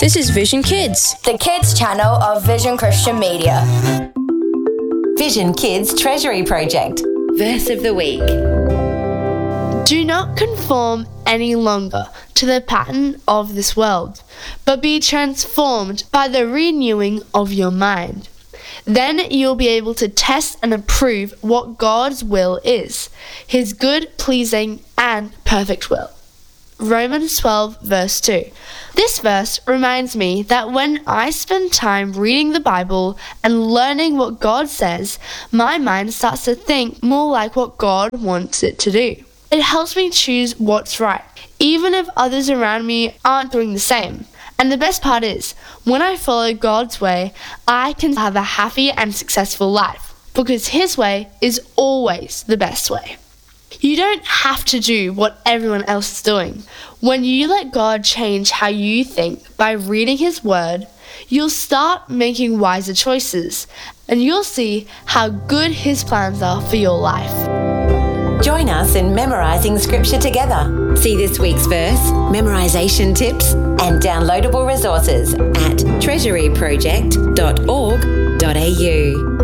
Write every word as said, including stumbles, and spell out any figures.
This is Vision Kids, the kids channel of Vision Christian Media. Vision Kids Treasury Project. Verse of the Week. Do not conform any longer to the pattern of this world, but be transformed by the renewing of your mind. Then you'll be able to test and approve what God's will is, His good, pleasing, and perfect will. Romans twelve, verse two. This verse reminds me that when I spend time reading the Bible and learning what God says, my mind starts to think more like what God wants it to do. It helps me choose what's right, even if others around me aren't doing the same. And the best part is, when I follow God's way, I can have a happy and successful life, because His way is always the best way. You don't have to do what everyone else is doing. When you let God change how you think by reading His Word, you'll start making wiser choices, and you'll see how good His plans are for your life. Join us in memorising Scripture together. See this week's verse, memorisation tips, and downloadable resources at treasury project dot org dot a u.